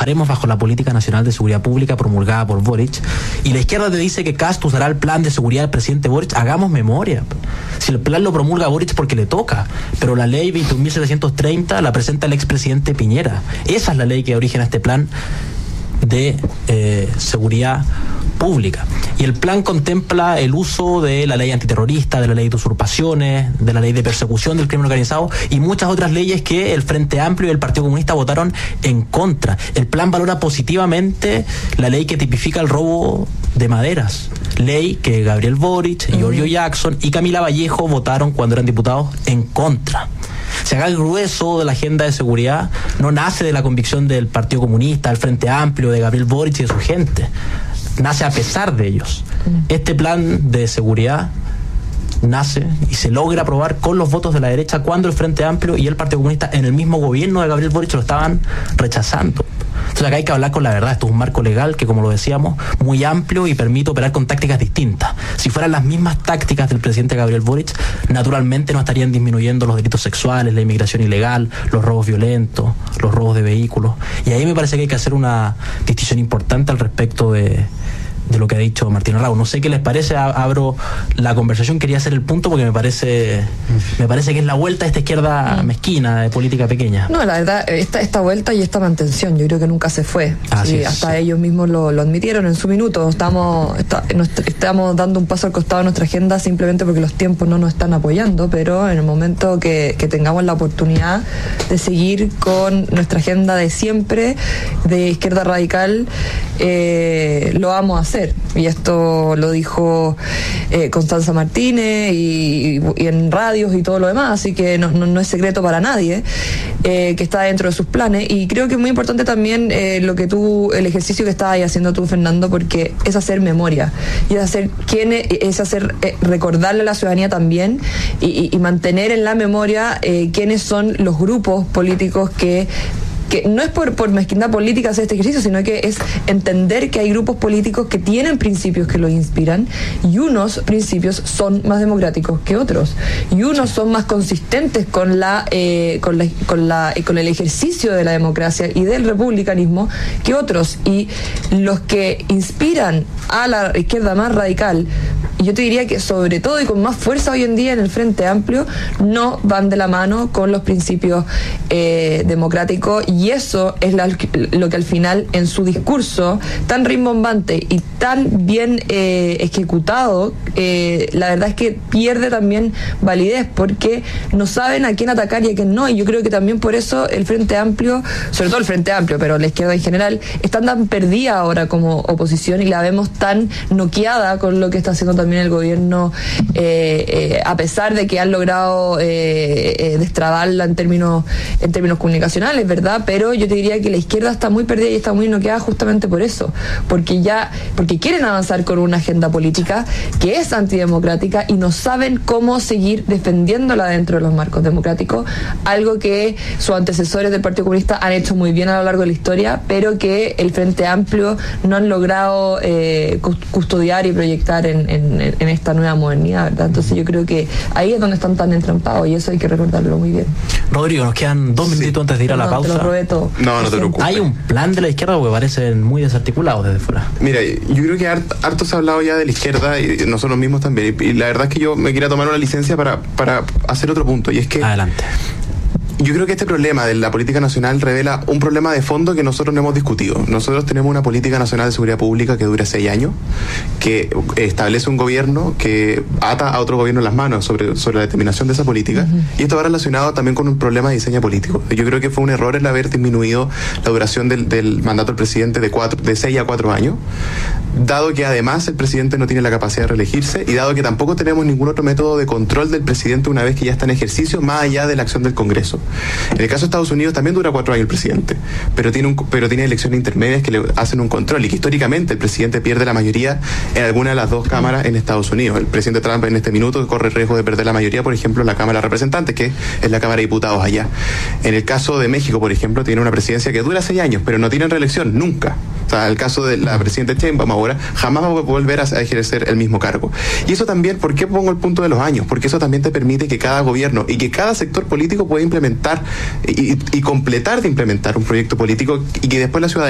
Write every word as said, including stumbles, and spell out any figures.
trabajaremos bajo la Política Nacional de Seguridad Pública promulgada por Boric, y la izquierda te dice que Kast usará el plan de seguridad del presidente Boric. Hagamos memoria. Si el plan lo promulga Boric porque le toca, pero la ley veintiún mil setecientos treinta la presenta el expresidente Piñera. Esa es la ley que da origen a este plan de eh, seguridad pública. Y el plan contempla el uso de la ley antiterrorista, de la ley de usurpaciones, de la ley de persecución del crimen organizado y muchas otras leyes que el Frente Amplio y el Partido Comunista votaron en contra. El plan valora positivamente la ley que tipifica el robo de maderas, ley que Gabriel Boric, uh-huh. Giorgio Jackson y Camila Vallejo votaron cuando eran diputados en contra. Si acá el grueso de la agenda de seguridad no nace de la convicción del Partido Comunista, del Frente Amplio, de Gabriel Boric y de su gente. Nace a pesar de ellos. Este plan de seguridad nace y se logra aprobar con los votos de la derecha cuando el Frente Amplio y el Partido Comunista en el mismo gobierno de Gabriel Boric lo estaban rechazando. Entonces acá hay que hablar con la verdad. Esto es un marco legal que, como lo decíamos, muy amplio y permite operar con tácticas distintas. Si fueran las mismas tácticas del presidente Gabriel Boric, naturalmente no estarían disminuyendo los delitos sexuales, la inmigración ilegal, los robos violentos, los robos de vehículos. Y ahí me parece que hay que hacer una distinción importante al respecto de de lo que ha dicho Martín Raúl. No sé qué les parece, abro la conversación, quería hacer el punto porque me parece me parece que es la vuelta a esta izquierda mezquina de política pequeña. No, la verdad, esta, esta vuelta y esta mantención, yo creo que nunca se fue. Así sí, es, hasta sí. ellos mismos lo, lo admitieron en su minuto. Estamos, está, nos, estamos dando un paso al costado de nuestra agenda simplemente porque los tiempos no nos están apoyando, pero en el momento que, que tengamos la oportunidad de seguir con nuestra agenda de siempre, de izquierda radical, eh, lo vamos a hacer. Y esto lo dijo eh, Constanza Martínez y, y en radios y todo lo demás, así que no, no, no es secreto para nadie eh, que está dentro de sus planes. Y creo que es muy importante también eh, lo que tú, el ejercicio que estabas haciendo tú, Fernando, porque es hacer memoria y es hacer quién es, es hacer eh, recordarle a la ciudadanía también y, y, y mantener en la memoria eh, quiénes son los grupos políticos que que no es por, por mezquindad política hacer este ejercicio, sino que es entender que hay grupos políticos que tienen principios que los inspiran y unos principios son más democráticos que otros y unos son más consistentes con la, eh, con la, con la con el ejercicio de la democracia y del republicanismo que otros, y los que inspiran a la izquierda más radical, y yo te diría que sobre todo y con más fuerza hoy en día en el Frente Amplio, no van de la mano con los principios eh, democráticos. Y eso es la, lo que al final en su discurso tan rimbombante y tan bien eh, ejecutado, eh, la verdad es que pierde también validez porque no saben a quién atacar y a quién no. Y yo creo que también por eso el Frente Amplio, sobre todo el Frente Amplio, pero la izquierda en general, está tan perdida ahora como oposición y la vemos tan noqueada con lo que está haciendo también el gobierno, eh, eh, a pesar de que han logrado eh, eh, destrabarla en términos, en términos comunicacionales, ¿verdad? Pero yo te diría que la izquierda está muy perdida y está muy noqueada justamente por eso, porque ya, porque quieren avanzar con una agenda política que es antidemocrática y no saben cómo seguir defendiéndola dentro de los marcos democráticos, algo que sus antecesores del Partido Comunista han hecho muy bien a lo largo de la historia, pero que el Frente Amplio no han logrado eh, custodiar y proyectar en, en, en esta nueva modernidad, ¿verdad? Entonces yo creo que ahí es donde están tan entrampados y eso hay que recordarlo muy bien. Rodrigo, nos quedan dos minutitos sí. antes de ir a la no, pausa. Te lo robé todo. No, no te preocupes. Hay un plan de la izquierda porque parecen muy desarticulados desde fuera. Mira, yo creo que harto, harto se ha hablado ya de la izquierda y nosotros mismos también. Y, y la verdad es que yo me quería tomar una licencia para, para hacer otro punto. Y es que adelante. Yo creo que este problema de la política nacional revela un problema de fondo que nosotros no hemos discutido. Nosotros tenemos una política nacional de seguridad pública que dura seis años, que establece un gobierno que ata a otro gobierno las manos sobre, sobre la determinación de esa política, uh-huh. y esto va relacionado también con un problema de diseño político. Yo creo que fue un error el haber disminuido la duración del, del mandato del presidente de, cuatro, de seis a cuatro años, dado que además el presidente no tiene la capacidad de reelegirse y dado que tampoco tenemos ningún otro método de control del presidente una vez que ya está en ejercicio, más allá de la acción del Congreso. En el caso de Estados Unidos también dura cuatro años el presidente, pero tiene, un, pero tiene elecciones intermedias que le hacen un control y que históricamente el presidente pierde la mayoría en alguna de las dos cámaras en Estados Unidos. El presidente Trump en este minuto corre el riesgo de perder la mayoría, por ejemplo, en la Cámara de Representantes, que es la Cámara de Diputados allá. En el caso de México, por ejemplo, tiene una presidencia que dura seis años, pero no tiene reelección, nunca. O sea, el caso de la presidenta Sheinbaum ahora, jamás va a volver a ejercer el mismo cargo. Y eso también, ¿por qué pongo el punto de los años? Porque eso también te permite que cada gobierno y que cada sector político pueda implementar y, y completar de implementar un proyecto político y que después la ciudadanía